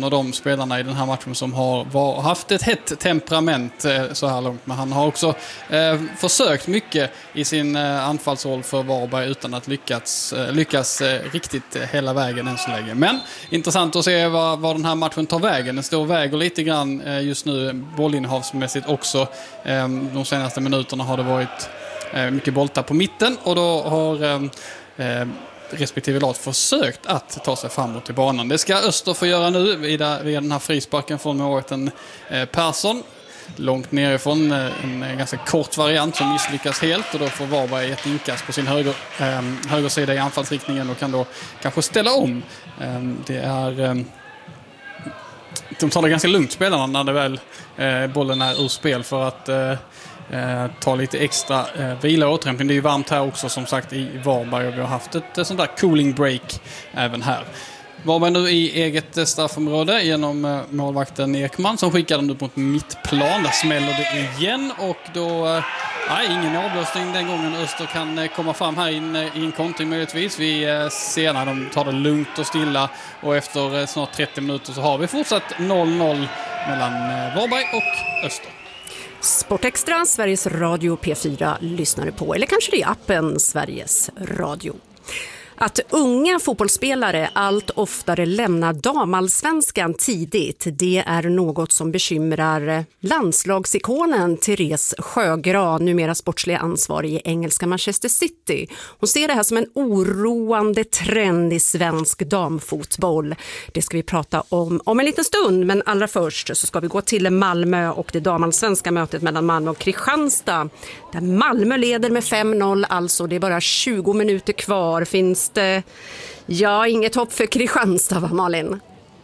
en av de spelarna i den här matchen som har haft ett hett temperament så här långt. Men han har också försökt mycket i sin anfallsroll för Varberg utan att lyckas riktigt hela vägen än så länge. Men intressant att se vad den här matchen tar vägen. Den står och väger lite grann just nu bollinnehavsmässigt också. De senaste minuterna har det varit mycket boltar på mitten och då har respektive lag försökt att ta sig framåt i banan. Det ska Öster få göra nu via den här frisparken från målvakten Persson. Långt nerifrån, en ganska kort variant som misslyckas helt och då får Varberg ett inkast på sin högersida i anfallsriktningen och kan då kanske ställa om. De tar det ganska lugnt spelarna när det väl bollen är ur spel för att ta lite extra vila och återhämtning. Det är ju varmt här också som sagt i Varberg och vi har haft ett sånt där cooling break även här. Varberg nu i eget straffområde genom målvakten Ekman som skickar den upp mot mittplan. Där smäller det igen och då ingen avblåsning den gången. Öster kan komma fram här i en kontring möjligtvis. Vi ser när de tar det lugnt och stilla och efter snart 30 minuter så har vi fortsatt 0-0 mellan Varberg och Öster. Sportextra, Sveriges Radio P4 lyssnar på, eller kanske det är appen Sveriges Radio. Att unga fotbollsspelare allt oftare lämnar damallsvenskan tidigt, det är något som bekymrar landslagsikonen Therese Sjögran, numera sportslig ansvarig i engelska Manchester City. Hon ser det här som en oroande trend i svensk damfotboll. Det ska vi prata om en liten stund, men allra först så ska vi gå till Malmö och det damallsvenska mötet mellan Malmö och Kristianstad. Där Malmö leder med 5-0, alltså det är bara 20 minuter kvar. Finns det inget hopp för Kristianstad, va Malin?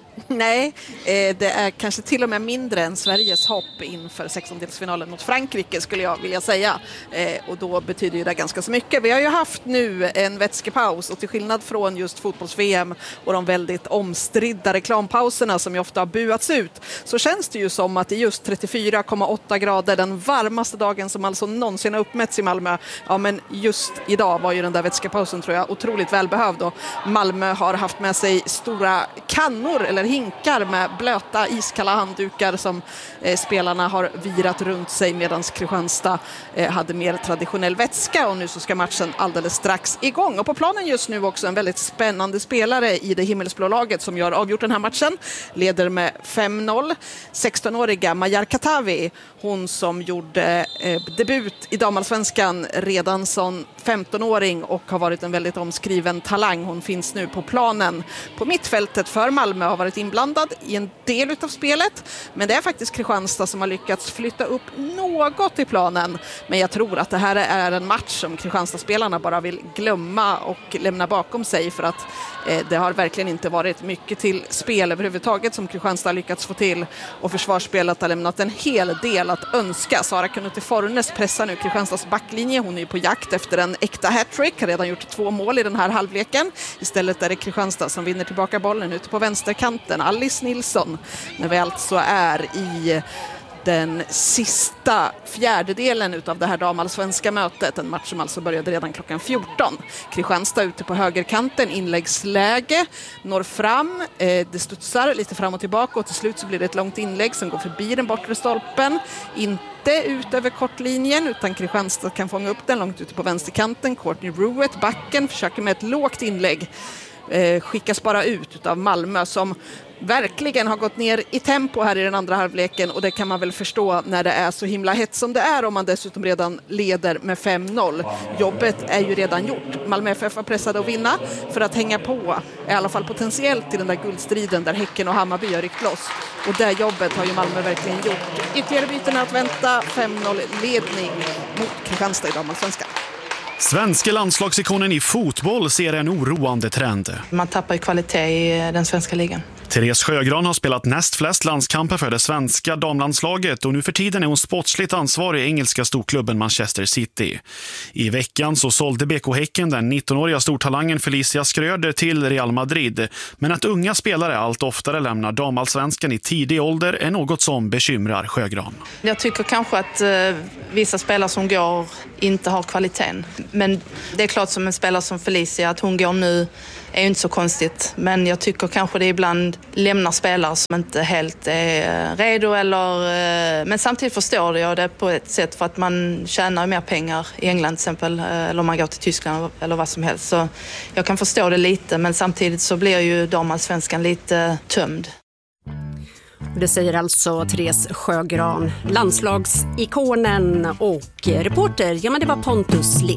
Nej, det är kanske till och med mindre än Sveriges hopp inför 16-delsfinalen mot Frankrike skulle jag vilja säga. Och då betyder ju det ganska så mycket. Vi har ju haft nu en vätskepaus och till skillnad från just fotbolls-VM och de väldigt omstridda reklampauserna som ju ofta har buats ut så känns det ju som att det är just 34,8 grader, den varmaste dagen som alltså någonsin har uppmätts i Malmö. Ja, men just idag var ju den där vätskepausen tror jag otroligt välbehövd och Malmö har haft med sig stora kannor eller hinkar med blöta iskalla handdukar som spelarna har virat runt sig medan Kristianstad hade mer traditionell vätska och nu så ska matchen alldeles strax igång. Och på planen just nu också en väldigt spännande spelare i det himmelsblå laget som gör avgjort den här matchen. Leder med 5-0. 16-åriga Majar Katavi, hon som gjorde debut i damallsvenskan redan som 15-åring och har varit en väldigt omskriven talang. Hon finns nu på planen på mittfältet för Malmö, har varit inblandad i en del utav spelet, men det är faktiskt Kristianstad som har lyckats flytta upp något i planen. Men jag tror att det här är en match som Kristianstad-spelarna bara vill glömma och lämna bakom sig för att det har verkligen inte varit mycket till spel överhuvudtaget som Kristianstad har lyckats få till och försvarsspelet har lämnat en hel del att önska. Sara Kanuti Fornes pressar nu Kristianstads backlinje. Hon är ju på jakt efter en äkta hattrick, har redan gjort 2 mål i den här halvleken. Istället är det Kristianstad som vinner tillbaka bollen ute på vänsterkanten. Alice Nilsson, när vi alltså är i den sista fjärdedelen utav det här damallsvenska mötet. En match som alltså började redan klockan 14. Kristianstad ute på högerkanten, inläggsläge, når fram, det studsar lite fram och tillbaka och till slut så blir det ett långt inlägg som går förbi den bortre stolpen. Inte ut över kortlinjen utan Kristianstad kan fånga upp den långt ute på vänsterkanten. Courtney Ruett, backen, försöker med ett lågt inlägg. Skickas bara ut utav Malmö som verkligen har gått ner i tempo här i den andra halvleken och det kan man väl förstå när det är så himla hett som det är om man dessutom redan leder med 5-0. Jobbet är ju redan gjort. Malmö FF har pressade att vinna för att hänga på, i alla fall potentiellt till den där guldstriden där Häcken och Hammarby har ryckt loss. Och det jobbet har ju Malmö verkligen gjort. Ytterligare byten att vänta, 5-0 ledning mot Kristianstad i damallsvenskan. Svenska landslagsikonen i fotboll ser en oroande trend. Man tappar ju kvalitet i den svenska ligan. Therese Sjögran har spelat näst flest landskamper för det svenska damlandslaget och nu för tiden är hon sportsligt ansvarig i engelska storklubben Manchester City. I veckan så sålde BK Häcken den 19-åriga stortalangen Felicia Skröder till Real Madrid. Men att unga spelare allt oftare lämnar damallsvenskan i tidig ålder är något som bekymrar Sjögran. Jag tycker kanske att vissa spelare som går inte har kvaliteten. Men det är klart, som en spelare som Felicia, att hon går nu är ju inte så konstigt. Men jag tycker kanske det ibland lämnar spelare som inte helt är redo. Men samtidigt förstår jag det på ett sätt, för att man tjänar mer pengar i England till exempel. Eller om man går till Tyskland eller vad som helst. Så jag kan förstå det lite, men samtidigt så blir ju damallsvenskan lite tömd. Det säger alltså Therese Sjögran, landslagsikonen, och reporter, ja men det var Pontus Lind.